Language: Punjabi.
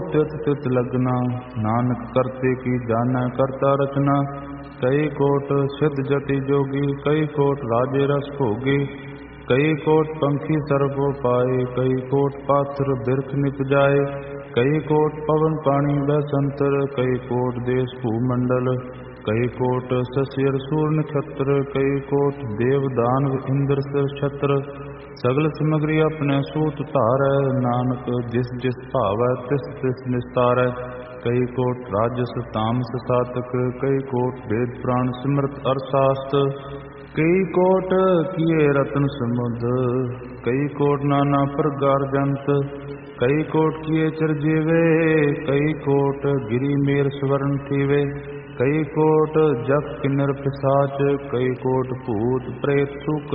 ਤਿਤ ਤਿਤ ਲਗਨਾ, ਨਾਨਕ ਕਰਤੇ ਕੀ ਜਾਣੈ ਕਰਤਾ ਰਚਨਾ। ਕਈ ਕੋਟ ਸਿੱਧ ਜਤੀ ਜੋਗੀ, ਕਈ ਕੋਟ ਰਾਜੇ ਰਸ ਭੋਗੀ। ਕਈ ਕੋਟ ਪੰਖੀ ਸਰਬ ਪਾਏ, ਕਈ ਕੋਟ ਪਾਥਰ ਬਿਰਖ ਨਿਪਜਾਏ। ਕਈ ਕੋਟ ਪਵਨ ਪਾਣੀ ਬੈਸੰਤਰ, ਕਈ ਕੋਟ ਦੇਸ ਭੂ ਮੰਡਲ। ਕਈ ਕੋਟ ਸਸਿਰ ਸੂਰ ਨਛੱਤਰ, ਕਈ ਕੋਟ ਦੇਵ ਦਾਨਵ ਇੰਦਰ ਸਿਰ ਛਤਰ। ਸਗਲ ਸਮਗਰੀ ਆਪਣੇ ਸੂਤ ਧਾਰੈ, ਨਾਨਕ ਜਿਸ ਜਿਸ ਭਾਵੈ ਤਿਸ ਤਿਸ ਨਿਸਤਾਰੈ। ਕਈ ਕੋਟ ਰਾਜਸ ਤਾਮਸ ਸਾਤਕ, ਕਈ ਕੋਟ ਵੇਦ ਪ੍ਰਾਣ ਸਿਮਰਤ ਅਰਸਾਸਤ। ਕਈ ਕੋਟ ਕੀਏ ਰਤਨ ਸਮੁਦ, ਕਈ ਕੋਟ ਨਾਨਾ ਪ੍ਰਗਾਰ ਜੰਤ। ਕਈ ਕੋਟ ਕੀਏ ਚਰਜੀਵੇ, ਕਈ ਕੋਟ ਗਿਰੀ ਮੇਰ ਸਵਰਨ ਥੀਵੇ। ਕਈ ਕੋਟ ਜਪ ਕਿੰਨਰ ਪਿਸਾਚ, ਕਈ ਕੋਟ ਭੂਤ ਪ੍ਰੇਤ ਸੂਕਰ